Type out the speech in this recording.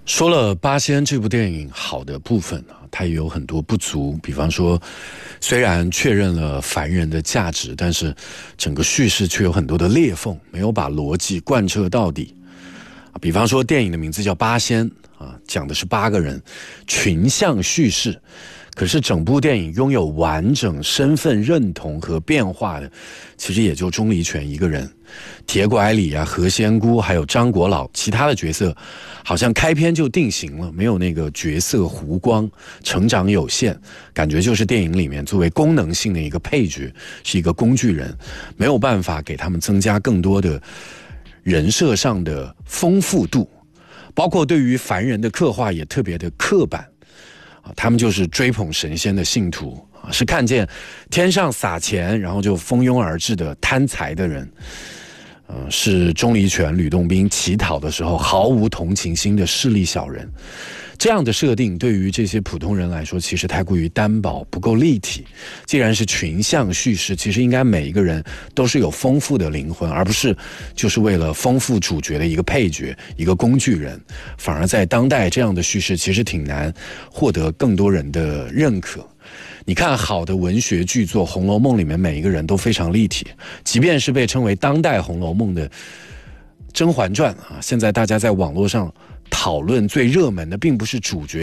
说了《八仙》这部电影好的部分啊，它也有很多不足。比方说，虽然确认了凡人的价值，但是整个叙事却有很多的裂缝，没有把逻辑贯彻到底。比方说，电影的名字叫《八仙》啊，讲的是8个人群像叙事。可是整部电影拥有完整身份认同和变化的，其实也就钟离权一个人。铁拐李啊、何仙姑还有张国老，其他的角色好像开篇就定型了，没有那个角色弧光，成长有限，感觉就是电影里面作为功能性的一个配角，是一个工具人，没有办法给他们增加更多的人设上的丰富度，包括对于凡人的刻画也特别的刻板。他们就是追捧神仙的信徒，是看见天上撒钱然后就蜂拥而至的贪财的人，是钟离权、吕洞宾乞讨的时候毫无同情心的势利小人。这样的设定对于这些普通人来说其实太过于单薄，不够立体。既然是群像叙事，其实应该每一个人都是有丰富的灵魂，而不是就是为了丰富主角的一个配角、一个工具人。反而在当代这样的叙事其实挺难获得更多人的认可。你看好的文学巨作《红楼梦》里面每一个人都非常立体，即便是被称为当代《红楼梦》的《甄嬛传》啊，现在大家在网络上讨论最热门的并不是主角